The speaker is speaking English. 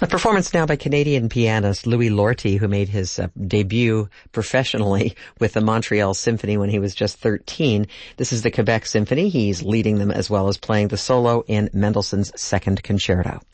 A performance now by Canadian pianist Louis Lortie, who made his debut professionally with the Montreal Symphony when he was just 13. This is the Quebec Symphony. He's leading them as well as playing the solo in Mendelssohn's Second Concerto.